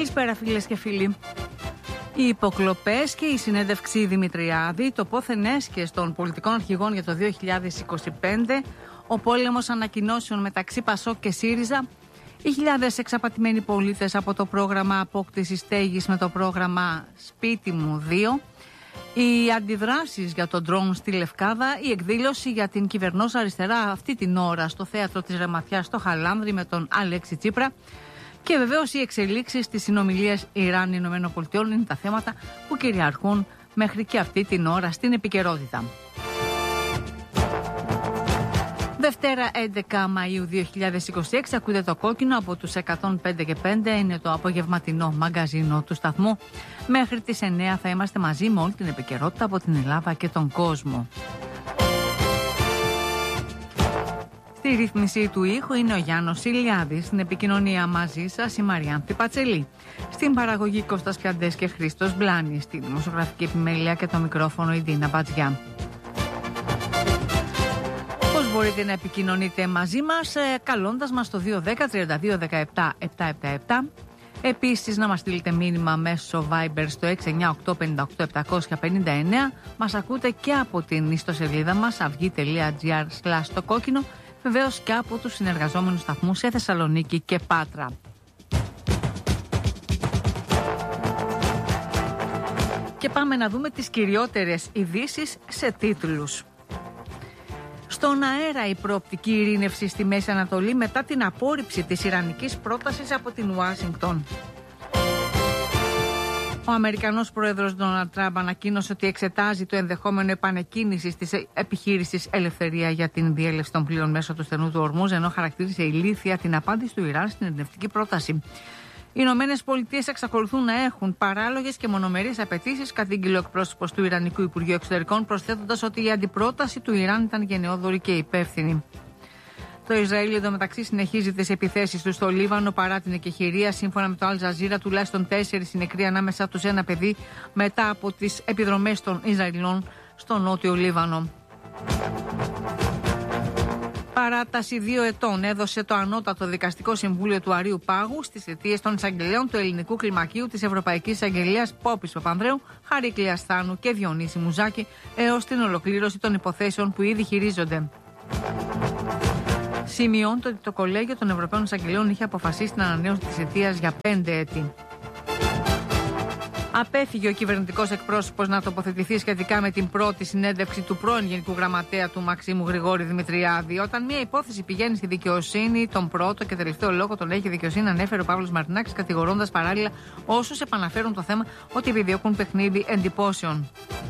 Καλησπέρα φίλες και φίλοι. Οι υποκλοπές και η συνέντευξη Δημητριάδη, το πόθεν έσχες των πολιτικών αρχηγών για το 2025, ο πόλεμος ανακοινώσεων μεταξύ Πασόκ και ΣΥΡΙΖΑ, οι χιλιάδες εξαπατημένοι πολίτες από το πρόγραμμα απόκτησης στέγης με το πρόγραμμα Σπίτι μου 2, οι αντιδράσεις για τον ντρόουν στη Λευκάδα, η εκδήλωση για την κυβερνόσα αριστερά αυτή την ώρα στο θέατρο της Ρεμαθιάς στο Χαλάνδρι με τον Αλέξη Τσίπρα και βεβαίως οι εξελίξεις στις συνομιλίες Ιράν-Ηνωμένων Πολιτειών είναι τα θέματα που κυριαρχούν μέχρι και αυτή την ώρα στην επικαιρότητα. Δευτέρα 11 Μαΐου 2026 ακούτε το κόκκινο από τους 105 και 5, είναι το απογευματινό μαγκαζίνο του σταθμού. Μέχρι τις 9 θα είμαστε μαζί με όλη την επικαιρότητα από την Ελλάδα και τον κόσμο. Στη ρύθμιση του ήχου είναι ο Γιάννος Ηλιάδης, στην επικοινωνία μαζί σας η Μαριάνθη Πατσελή, στην παραγωγή Κώστας Πιαντές και Χρήστος Μπλάνης, στη δημοσιογραφική επιμέλεια και το μικρόφωνο η Δίνα Μπατζιά. Πώς μπορείτε να επικοινωνείτε μαζί μας, καλώντας μας στο 210 32 17 777. Επίσης να μας στείλετε μήνυμα μέσω Viber στο 698 58 759. Μας ακούτε και από την ιστοσελίδα μας avygi.gr/το-κόκκινο, βεβαίως και από τους συνεργαζόμενους σταθμούς σε Θεσσαλονίκη και Πάτρα. Και πάμε να δούμε τις κυριότερες ειδήσεις σε τίτλους. Στον αέρα η προοπτική ειρήνευση στη Μέση Ανατολή μετά την απόρριψη της ιρανικής πρότασης από την Ουάσιγκτον. Ο Αμερικανός πρόεδρος Ντόναλντ Τραμπ ανακοίνωσε ότι εξετάζει το ενδεχόμενο επανεκκίνησης της επιχείρησης Ελευθερία για την διέλευση των πλοίων μέσω του στενού του Ορμούζ, ενώ χαρακτήρισε ηλίθια την απάντηση του Ιράν στην ειρηνευτική πρόταση. Οι Ηνωμένες Πολιτείες εξακολουθούν να έχουν παράλογες και μονομερείς απαιτήσεις, κατήγγειλε ο εκπρόσωπος του Ιρανικού Υπουργείου Εξωτερικών, προσθέτοντας ότι η αντιπρόταση του Ιράν ήταν γενναιόδορη και υπεύθυνη. Το Ισραήλ εντωμεταξύ συνεχίζει τις επιθέσεις του στο Λίβανο παρά την εκεχηρία. Σύμφωνα με το Αλ Τζαζίρα, τουλάχιστον 4 νεκροί, ανάμεσά τους ένα παιδί, μετά από τις επιδρομές των Ισραηλινών στο νότιο Λίβανο. Παράταση 2 ετών έδωσε το Ανώτατο Δικαστικό Συμβούλιο του Αρείου Πάγου στις αιτίες των εισαγγελέων του Ελληνικού Κλιμακίου της Ευρωπαϊκής Εισαγγελίας Πόπης Παπανδρέου, Χαρίκλη Ασθάνου και Διονύση Μουζάκη έως την ολοκλήρωση των υποθέσεων που ήδη χειρίζονται. Σημειώνεται ότι το Κολέγιο των Ευρωπαίων Εισαγγελέων είχε αποφασίσει την ανανέωση της αιτίας για 5 έτη. Απέφυγε ο κυβερνητικός εκπρόσωπος να τοποθετηθεί σχετικά με την πρώτη συνέντευξη του πρώην Γενικού Γραμματέα του Μαξίμου Γρηγόρη Δημητριάδη. Όταν μια υπόθεση πηγαίνει στη δικαιοσύνη, τον πρώτο και τελευταίο λόγο τον έχει η δικαιοσύνη, ανέφερε ο Παύλος Μαρινάκης, κατηγορώντας παράλληλα όσους επαναφέρουν το θέμα ότι επιδιώκουν παιχνίδι εντυπώσεων.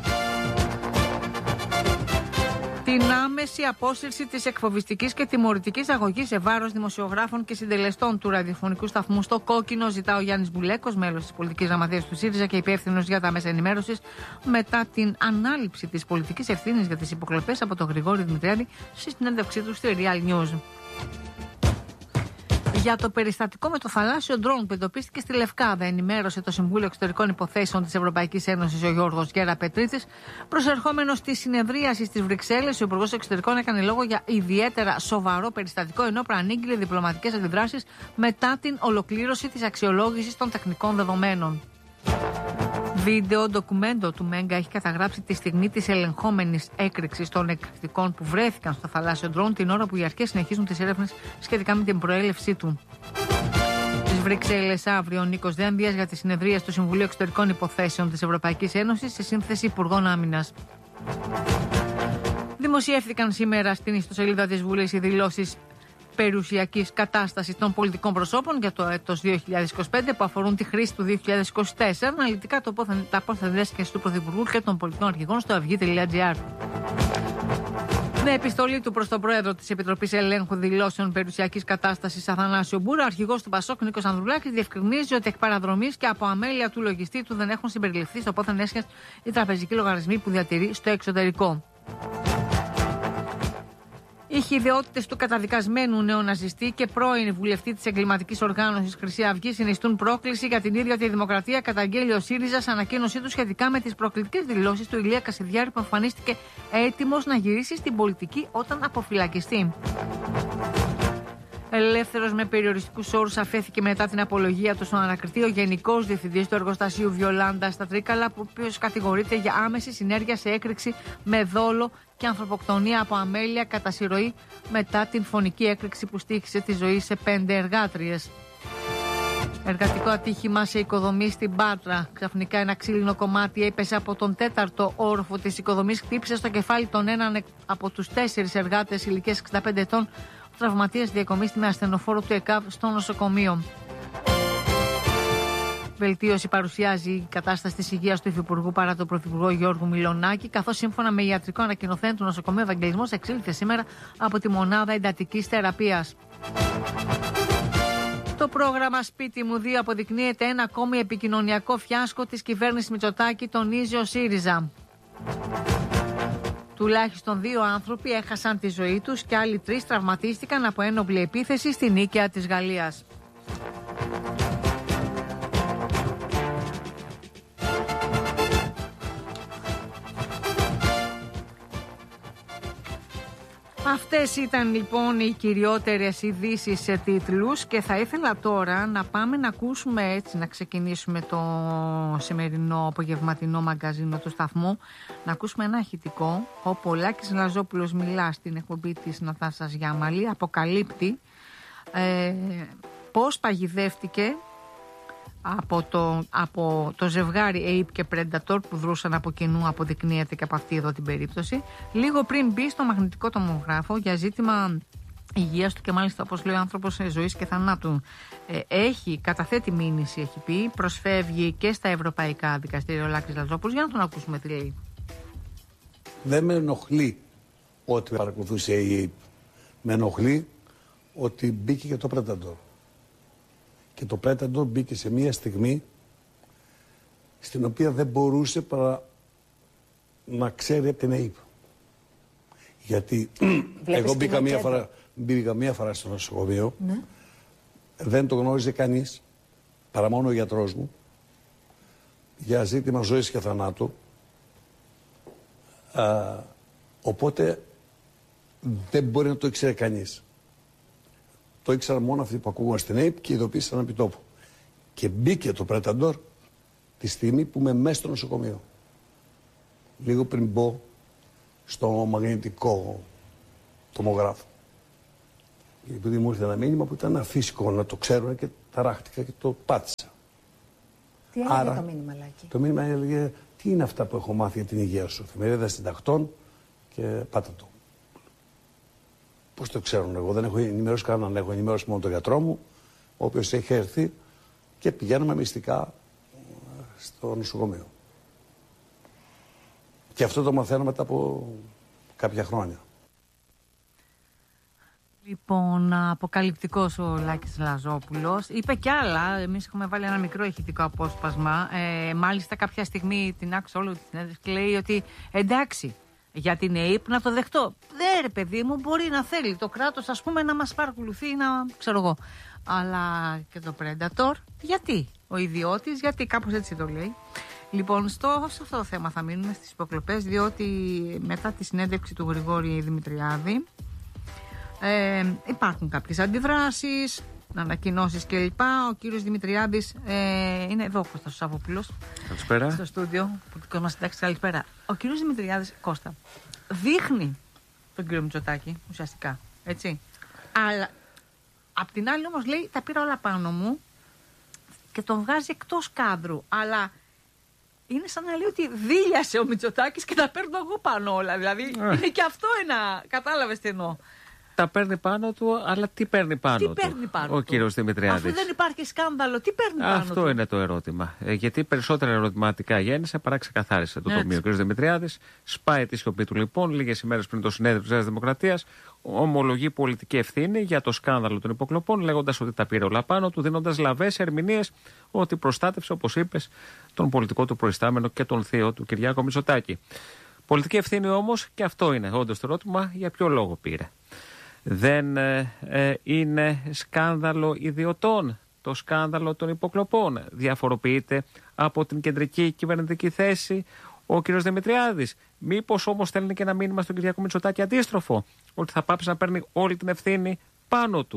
Την άμεση απόσυρση της εκφοβιστικής και τιμωρητικής αγωγής σε βάρος δημοσιογράφων και συντελεστών του ραδιοφωνικού σταθμού στο κόκκινο ζητά ο Γιάννης Μπουλέκος, μέλος της πολιτικής γραμματείας του ΣΥΡΙΖΑ και υπεύθυνος για τα μέσα ενημέρωσης, μετά την ανάληψη της πολιτικής ευθύνης για τις υποκλοπές από τον Γρηγόρη Δημητριάδη στη συνέντευξή του στη Real News. Για το περιστατικό με το θαλάσσιο ντρόουν που εντοπίστηκε στη Λευκάδα, ενημέρωσε το Συμβούλιο Εξωτερικών Υποθέσεων της Ευρωπαϊκής Ένωσης ο Γιώργος Γεραπετρίτης. Προσερχόμενος στη συνεδρίαση στις Βρυξέλλες, ο Υπουργός Εξωτερικών έκανε λόγο για ιδιαίτερα σοβαρό περιστατικό, ενώ προανήγγειλε διπλωματικές αντιδράσεις μετά την ολοκλήρωση της αξιολόγησης των τεχνικών δεδομένων. Βίντεο ντοκουμέντο του Μέγκα έχει καταγράψει τη στιγμή της ελεγχόμενης έκρηξης των εκρηκτικών που βρέθηκαν στο θαλάσσιο ντρόουν την ώρα που οι αρχές συνεχίζουν τις έρευνες σχετικά με την προέλευσή του. Στις Βρυξέλλες αύριο ο Νίκος Δένδιας για τη συνεδρία του Συμβουλίου Εξωτερικών Υποθέσεων της Ευρωπαϊκής Ένωσης σε σύνθεση Υπουργών Άμυνας. Δημοσιεύθηκαν σήμερα στην ιστοσελίδα της Βουλής οι δηλώσεις περιουσιακής κατάστασης των πολιτικών προσώπων για το έτος 2025 που αφορούν τη χρήση του 2024, αναλυτικά τα πόθεν του Πρωθυπουργού και των πολιτικών αρχηγών στο avygi.gr. Με επιστολή του προς τον Πρόεδρο της Επιτροπής Ελέγχου Δηλώσεων Περιουσιακής Κατάστασης Αθανάσιο Μπούρα, ο αρχηγός του Πασόκ Νίκος Ανδρουλάκης διευκρινίζει ότι εκ παραδρομής και από αμέλεια του λογιστή του δεν έχουν συμπεριληφθεί στο πόθεν έσχες οι τραπεζικοί λογαριασμοί που διατηρεί στο εξωτερικό. Οι χυδαιότητες του καταδικασμένου νεοναζιστή και πρώην βουλευτή της εγκληματικής οργάνωσης Χρυσή Αυγή συνιστούν πρόκληση για την ίδια τη δημοκρατία, καταγγέλει ο ΣΥΡΙΖΑ σε ανακοίνωσή του σχετικά με τις προκλητικές δηλώσεις του Ηλία Κασιδιάρη που εμφανίστηκε έτοιμος να γυρίσει στην πολιτική όταν αποφυλακιστεί. Ελεύθερος με περιοριστικούς όρους αφέθηκε μετά την απολογία του στον ανακριτή ο Γενικός Διευθυντής του Εργοστασίου Βιολάντα στα Τρίκαλα, ο οποίος κατηγορείται για άμεση συνέργεια σε έκρηξη με δόλο και ανθρωποκτονία από αμέλεια κατά συρροή μετά την φωνική έκρηξη που στοίχησε τη ζωή σε 5 εργάτριες. Εργατικό ατύχημα σε οικοδομή στην Πάτρα. Ξαφνικά ένα ξύλινο κομμάτι έπεσε από τον 4ο όροφο της οικοδομής, χτύπησε στο κεφάλι των έναν από τους 4 εργάτες ηλικίας 65 ετών. Ο τραυματίας διακομίστη με ασθενοφόρο του ΕΚΑΒ στο νοσοκομείο. Βελτίωση παρουσιάζει η κατάσταση της υγείας του Υφυπουργού παρά τον Πρωθυπουργό Γιώργου Μιλονάκη, καθώς σύμφωνα με ιατρικό ανακοινωθέν του νοσοκομείου Ευαγγελισμός εξήλθε σήμερα από τη μονάδα εντατικής θεραπείας. Το πρόγραμμα Σπίτι μου 2 αποδεικνύεται ένα ακόμη επικοινωνιακό φιάσκο της κυβέρνησης Μητσοτάκη, τονίζει ο ΣΥΡΙΖΑ. Τουλάχιστον 2 άνθρωποι έχασαν τη ζωή τους και άλλοι 3 τραυματίστηκαν από ένοπλη επίθεση στη Νίκαια της Γαλλίας. Αυτές ήταν λοιπόν οι κυριότερες ειδήσεις σε τίτλους και θα ήθελα τώρα να πάμε να ακούσουμε, έτσι να ξεκινήσουμε το σημερινό απογευματινό μαγκαζίνο του σταθμού, να ακούσουμε ένα ηχητικό όπου ο Λάκης Λαζόπουλος μιλά στην εκπομπή της Νατάσας Γιάμαλη, αποκαλύπτει πώς παγιδεύτηκε από το ζευγάρι Ape και Predator που δρούσαν από κοινού, αποδεικνύεται και από αυτή εδώ την περίπτωση, λίγο πριν μπει στο μαγνητικό τομογράφο για ζήτημα υγείας του και μάλιστα, όπως λέει ο άνθρωπος, ζωής και θανάτου. Καταθέτει μήνυση, έχει πει, προσφεύγει και στα ευρωπαϊκά δικαστήρια ο Λάκης Λαζόπουλος. Για να τον ακούσουμε τι λέει. Δεν με ενοχλεί ότι παρακολουθούσε η Ape. Με ενοχλεί ότι μπήκε και το Predator. Και το Predator μπήκε σε μια στιγμή στην οποία δεν μπορούσε παρά να ξέρει από την Ape. Γιατί εγώ μπήκα μία φορά στο νοσοκομείο, ναι. Δεν το γνώριζε κανείς, παρά μόνο ο γιατρός μου, για ζήτημα ζωής και θανάτου. Οπότε δεν μπορεί να το ήξερε κανείς. Το ήξεραν μόνο αυτοί που ακούγαν στην Ape και ειδοποίησαν επί τόπου. Και μπήκε το Predator τη στιγμή που είμαι μέσα στο νοσοκομείο. Λίγο πριν μπω στο μαγνητικό τομογράφο. Επειδή μου ήρθε ένα μήνυμα που ήταν αφύσικο να το ξέρουν και ταράχτηκα και το πάτησα. Τι έλεγε το μήνυμα, Λάκη? Το μήνυμα έλεγε τι είναι αυτά που έχω μάθει για την υγεία σου. Εφημερίδα Συντακτών και πάτα το. Πώς το ξέρουν, εγώ δεν έχω ενημερώσει κανέναν, έχω ενημερώσει μόνο τον γιατρό μου, ο οποίος έχει έρθει και πηγαίνουμε μυστικά στο νοσοκομείο. Και αυτό το μαθαίνω μετά από κάποια χρόνια. Λοιπόν, αποκαλυπτικός ο Λάκης Λαζόπουλος. Είπε κι άλλα. Εμείς έχουμε βάλει ένα μικρό ηχητικό απόσπασμα. Μάλιστα, κάποια στιγμή την άκουσα όλη τη συνέντευξη και λέει ότι εντάξει, για την Ape να το δεχτώ. Δεν ρε παιδί μου, μπορεί να θέλει το κράτος, ας πούμε, να μας παρακολουθεί, να ξέρω εγώ. Αλλά και το Predator, γιατί? Ο ιδιώτης, γιατί? Κάπως έτσι το λέει. Λοιπόν, σε αυτό το θέμα θα μείνουμε στις υποκλοπές, διότι μετά τη συνέντευξη του Γρηγόρη Δημητριάδη υπάρχουν κάποιες αντιδράσεις, ανακοινώσεις κλπ. Ο κύριος Δημητριάδης είναι εδώ, ο Κώστας Σαββόπουλος. Καλησπέρα. Στο στούντιο, πολιτικός μας συντάξης, καλησπέρα. Ο κύριος Δημητριάδης, Κώστα, δείχνει τον κύριο Μητσοτάκη, ουσιαστικά, έτσι. Αλλά, απ' την άλλη όμως λέει, τα πήρα όλα πάνω μου και τον βγάζει εκτός κάδρου. Αλλά είναι σαν να λέει ότι δίλιασε ο Μητσοτάκης και τα παίρνω εγώ πάνω όλα. Δηλαδή, είναι και αυτό ένα, κατάλαβες τι εννοώ. Τα παίρνει πάνω του, αλλά τι παίρνει πάνω του ο κύριος Δημητριάδης? Αφού δεν υπάρχει σκάνδαλο, τι παίρνει πάνω του? Αυτό είναι το ερώτημα. Γιατί περισσότερα ερωτηματικά γέννησε παρά ξεκαθάρισε το τομείο. Ο κύριος Δημητριάδης σπάει τη σιωπή του λοιπόν λίγες ημέρες πριν το συνέδριο της Νέας Δημοκρατίας. Ομολογεί πολιτική ευθύνη για το σκάνδαλο των υποκλοπών, λέγοντας ότι τα πήρε όλα πάνω του, δίνοντας λαβές ερμηνείες ότι προστάτευσε, όπως είπες, τον πολιτικό του προϊστάμενο και τον θείο του Κυριάκο Μητσοτάκη. Πολιτική ευθύνη όμως, και αυτό είναι όντως το ερώτημα, για ποιο λόγο πήρε? Δεν είναι σκάνδαλο ιδιωτών το σκάνδαλο των υποκλοπών? Διαφοροποιείται από την κεντρική κυβερνητική θέση ο κ. Δημητριάδης? Μήπως όμως στέλνει και ένα μήνυμα στον Κυριάκο Μητσοτάκη αντίστροφο, ότι θα πάψει να παίρνει όλη την ευθύνη πάνω του?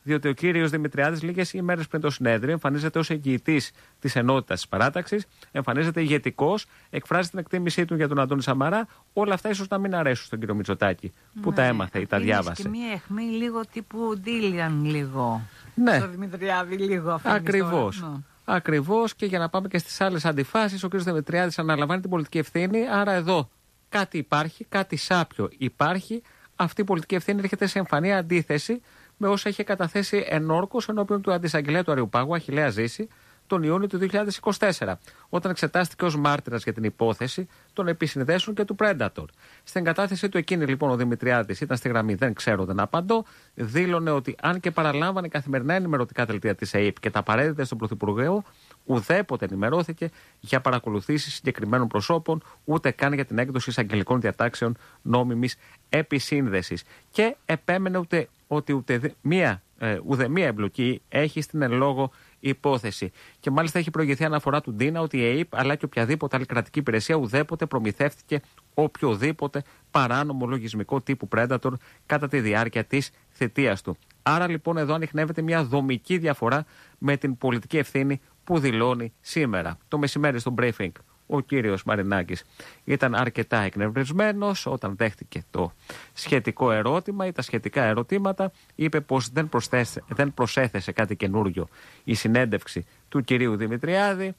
διότι ο κύριος Δημητριάδης λίγες ημέρες πριν το συνέδριο εμφανίζεται ως εγγυητής της ενότητας της παράταξης, εμφανίζεται ηγετικός, εκφράζει την εκτίμησή του για τον Αντώνη Σαμαρά. Όλα αυτά ίσως να μην αρέσουν στον κύριο Μητσοτάκη, που τα έμαθε ή τα διάβασε. Και μία αιχμή λίγο τύπου Ντίλιαν, λίγο. Ναι. Στο Δημητριάδη, λίγο. Ακριβώς. Ακριβώς, και για να πάμε και στις άλλες αντιφάσεις, ο κ. Δημητριάδης αναλαμβάνει την πολιτική ευθύνη. Άρα εδώ κάτι υπάρχει, κάτι σάπιο υπάρχει. Αυτή η πολιτική ευθύνη έρχεται σε εμφανή αντίθεση με όσα είχε καταθέσει ενόρκως ενώπιον του αντισαγγελέα του Αριουπάγου, Αχιλλέα Ζήση, τον Ιούνιο του 2024, όταν εξετάστηκε ως μάρτυρας για την υπόθεση των επισυνδέσεων και του Predator. Στην κατάθεσή του εκείνη, λοιπόν, ο Δημητριάδης ήταν στη γραμμή «Δεν ξέρω, δεν απαντώ». Δήλωνε ότι αν και παραλάμβανε καθημερινά ενημερωτικά δελτία της ΑΕΠ και τα παρέδιδε στον Πρωθυπουργό, ουδέποτε ενημερώθηκε για παρακολουθήσεις συγκεκριμένων προσώπων, ούτε καν για την έκδοση εισαγγελικών διατάξεων νόμιμης επισύνδεσης. Και επέμενε ότι ούτε μία εμπλοκή έχει στην εν λόγω υπόθεση. Και μάλιστα έχει προηγηθεί αναφορά του Ντίνα ότι η ΑΕΠ αλλά και οποιαδήποτε άλλη κρατική υπηρεσία ουδέποτε προμηθεύτηκε οποιοδήποτε παράνομο λογισμικό τύπου Predator κατά τη διάρκεια της θητείας του. Άρα λοιπόν εδώ ανιχνεύεται μια δομική διαφορά με την πολιτική ευθύνη που δηλώνει σήμερα. Το μεσημέρι στο briefing ο κύριος Μαρινάκης ήταν αρκετά εκνευρισμένος όταν δέχτηκε το σχετικό ερώτημα ή τα σχετικά ερωτήματα. Είπε πως δεν προσέθεσε κάτι καινούριο η συνέντευξη του κυρίου Δημητριάδη.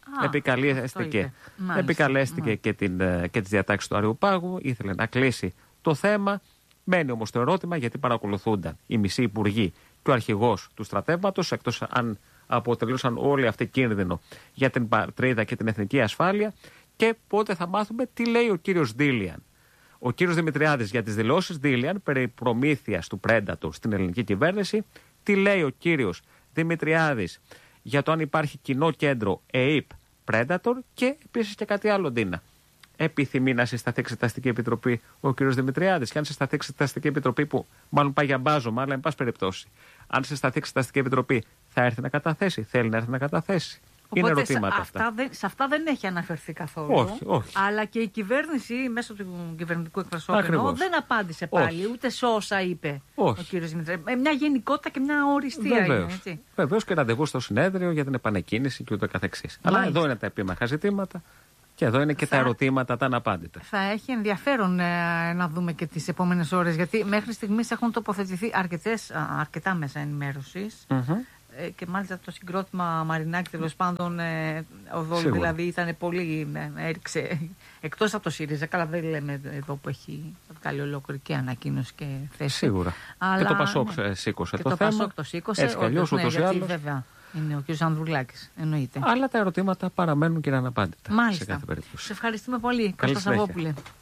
Επικαλέστηκε και τις διατάξεις του Αριουπάγου. Ήθελε να κλείσει το θέμα. Μένει όμως το ερώτημα γιατί παρακολουθούνταν οι μισοί υπουργοί και ο αρχηγός του στρατεύματος, εκτός αν αποτελούσαν όλοι αυτοί κίνδυνο για την πατρίδα και την εθνική ασφάλεια. Και πότε θα μάθουμε τι λέει ο κύριος Ντίλιαν. Ο κύριος Δημητριάδης για τις δηλώσεις Ντίλιαν περί προμήθειας του Predator στην ελληνική κυβέρνηση. Τι λέει ο κύριος Δημητριάδης για το αν υπάρχει κοινό κέντρο ΑΕΠ Predator. Και επίσης και κάτι άλλο, Ντίνα. Επιθυμεί να συσταθεί εξεταστική επιτροπή ο κύριος Δημητριάδης. Και αν συσταθεί εξεταστική επιτροπή, που μάλλον πάει για μπάζωμα, αλλά εν πάση περιπτώσει, αν συσταθεί εξεταστική επιτροπή, θα έρθει να καταθέσει, θέλει να έρθει να καταθέσει. Οπότε είναι ερωτήματα αυτά. Σε αυτά δεν έχει αναφερθεί καθόλου. Όχι. Αλλά και η κυβέρνηση μέσω του κυβερνητικού εκπροσώπου δεν απάντησε πάλι ούτε σε όσα είπε ο κύριος Δημητριάδης. Μια γενικότητα και μια οριστία. Βεβαίως, και ραντεβού στο συνέδριο για την επανεκκίνηση και ούτω καθεξής. Αλλά εδώ είναι τα επίμαχα ζητήματα. Και εδώ είναι και τα ερωτήματα τα αναπάντητα. Θα έχει ενδιαφέρον να δούμε και τις επόμενες ώρες, γιατί μέχρι στιγμής έχουν τοποθετηθεί αρκετά μέσα ενημέρωσης. Και μάλιστα το συγκρότημα Μαρινάκη, τέλος πάντων, ο Βόλου δηλαδή ήταν πολύ. Έριξε εκτός από το ΣΥΡΙΖΑ. Καλά, δεν λέμε εδώ που έχει βγάλει ολοκληρική ανακοίνωση και θέση. Σίγουρα. Αλλά, και το Πασόκ σήκωσε το θέμα. Και το Πασόκ το σήκωσε. Έτσι κι αλλιώς, ούτως ή άλλως. Βέβαια. Είναι ο κ. Ανδρουλάκης, εννοείται. Αλλά τα ερωτήματα παραμένουν και αναπάντητα. Μάλιστα. Σε κάθε περίπτωση. Σε ευχαριστούμε πολύ, Κώστα Σαββόπουλε.